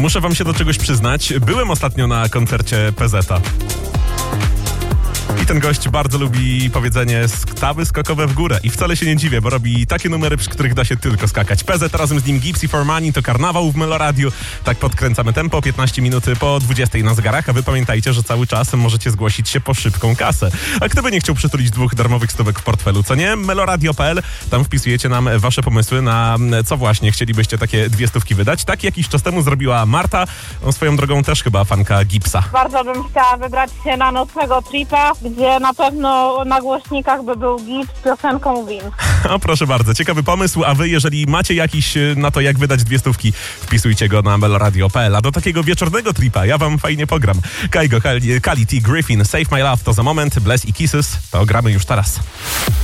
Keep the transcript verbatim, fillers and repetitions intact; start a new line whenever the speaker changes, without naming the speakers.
Muszę wam się do czegoś przyznać. Byłem ostatnio na koncercie P Z a. I ten gość bardzo lubi powiedzenie stawy skokowe w górę. I wcale się nie dziwię, bo robi takie numery, przy których da się tylko skakać. P Z, razem z nim Gipsy for Money, to karnawał w Meloradiu. Tak podkręcamy tempo, piętnaście minut po dwudziestej na zegarach, a wy pamiętajcie, że cały czas możecie zgłosić się po szybką kasę. A kto by nie chciał przytulić dwóch darmowych stówek w portfelu, co nie? meloradio kropka p l, tam wpisujecie nam wasze pomysły na co właśnie chcielibyście takie dwie stówki wydać. Tak jakiś czas temu zrobiła Marta, on swoją drogą też chyba fanka Gipsa.
Bardzo bym chciała wybrać się na nocnego tripa, gdzie na pewno na głośnikach by był Gips z piosenką Win.
O, proszę bardzo, ciekawy pomysł, a wy, jeżeli macie jakiś na to, jak wydać dwie stówki, wpisujcie go na meloradio kropka p l. A do takiego wieczornego tripa ja wam fajnie pogram. Kaigo, Kali, T. Griffin, Save My Love to za moment, Bless i Kisses, to gramy już teraz.